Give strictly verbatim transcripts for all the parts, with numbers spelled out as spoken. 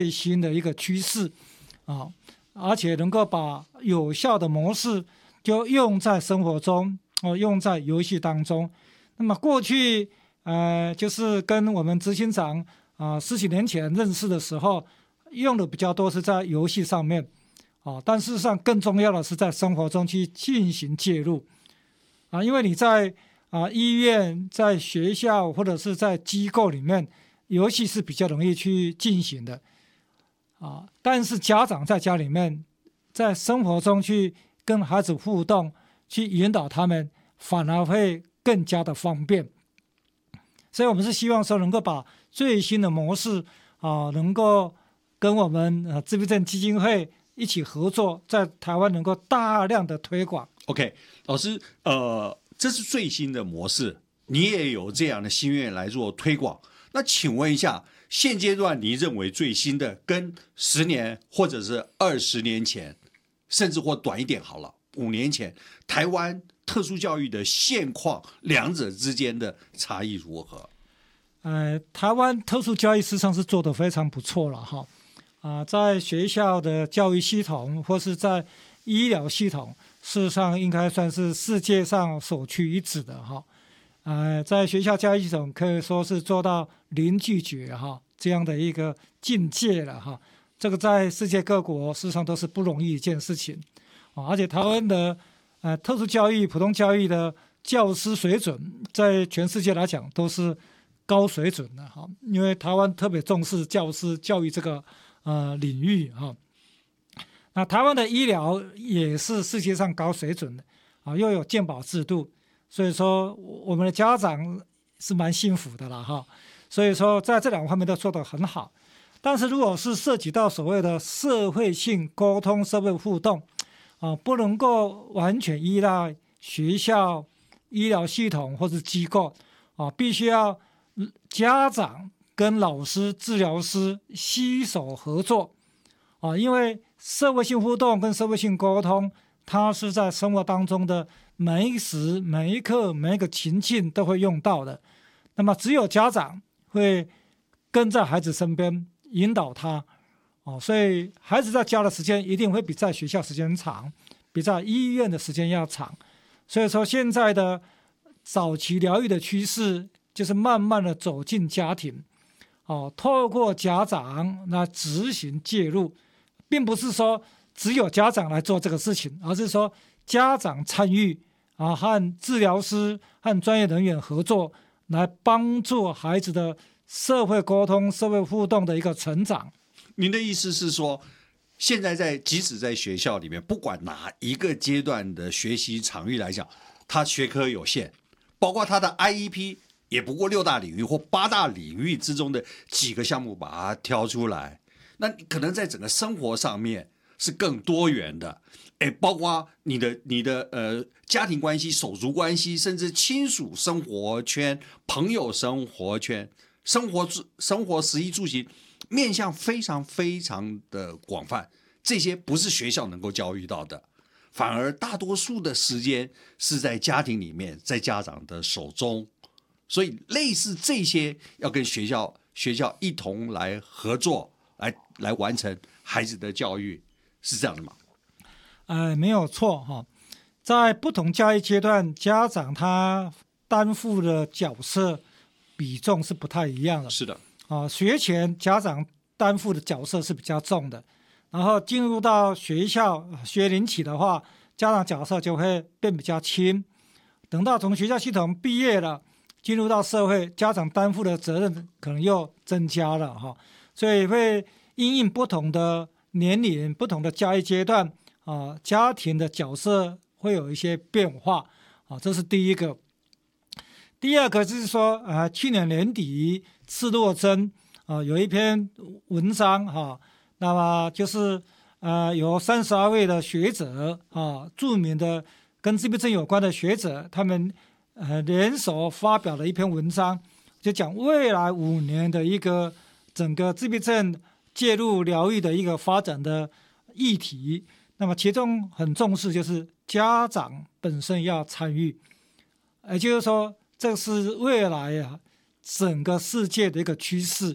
最新的一个趋势啊，而且能够把有效的模式就用在生活中，哦，用在游戏当中。那么过去呃，就是跟我们执行长啊、呃、十几年前认识的时候，用的比较多是在游戏上面啊，但事实上更重要的是在生活中去进行介入啊，因为你在啊医院、在学校或者是在机构里面，游戏是比较容易去进行的啊，但是家长在家里面，在生活中去跟孩子互动，去引导他们，反而会更加的方便。所以我们是希望说能够把最新的模式啊，能够跟我们呃自闭症基金会一起合作，在台湾能够大量的推广。 OK， 老师，呃，这是最新的模式，你也有这样的心愿来做推广。那请问一下，现阶段你认为最新的跟十年或者是二十年前，甚至或短一点好了，五年前台湾特殊教育的现况，两者之间的差异如何？ 呃，台湾特殊教育事实上是做得非常不错了哈，啊、呃，在学校的教育系统或是在医疗系统，事实上应该算是世界上首屈一指的哈。呃，在学校教育系统可以说是做到零拒绝哈这样的一个境界了哈。这个在世界各国事实上都是不容易一件事情啊，而且台湾的呃特殊教育、普通教育的教师水准，在全世界来讲都是高水准的哈，因为台湾特别重视教师教育这个呃领域哈。那台湾的医疗也是世界上高水准的啊，又有健保制度。所以说，我们的家长是蛮幸福的啦哈。所以说，在这两方面都做得很好。但是，如果是涉及到所谓的社会性沟通、社会互动，啊，不能够完全依赖学校、医疗系统或是机构，啊，必须要家长跟老师、治疗师携手合作，啊，因为社会性互动跟社会性沟通，它是在生活当中的每一时、每一刻、每一个情境都会用到的。那么只有家长会跟在孩子身边引导他，哦，所以孩子在家的时间一定会比在学校时间长，比在医院的时间要长。所以说现在的早期疗愈的趋势就是慢慢的走进家庭，哦，透过家长来执行介入，并不是说只有家长来做这个事情，而是说家长参与啊，和治疗师和专业人员合作，来帮助孩子的社会沟通、社会互动的一个成长。 您的意思是说，现在在即使在学校里面，不管哪一个阶段的学习场域来讲，它学科有限，包括它的 I E P 也不过六大领域或八大领域之中的几个项目把它挑出来，那可能在整个生活上面是更多元的。哎，包括你的你的呃家庭关系、手足关系，甚至亲属生活圈、朋友生活圈、生活生活食衣住行，面向非常非常的广泛。这些不是学校能够教育到的，反而大多数的时间是在家庭里面，在家长的手中。所以类似这些要跟学校学校一同来合作，来来完成孩子的教育，是这样的吗？ 呃，没有错哈，在不同教育阶段，家长他担负的角色比重是不太一样的。 是的， 啊，学前家长担负的角色是比较重的，然后进入到学校学龄期的话，家长角色就会变比较轻。等到从学校系统毕业了，进入到社会，家长担负的责任可能又增加了哈，所以会因应不同的年龄、不同的教育阶段。啊，家庭的角色会有一些变化啊，这是第一个。第二个就是说，啊，去年年底赤洛珍啊有一篇文章哈、啊，那么就是呃有三十二位的学者啊，著名的跟自闭症有关的学者，他们呃联手发表了一篇文章，就讲未来五年的一个整个自闭症介入疗愈的一个发展的议题。那么其中很重视就是家长本身要参与，也就是说，这是未来啊整个世界的一个趋势，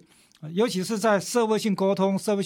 尤其是在社会性沟通、社会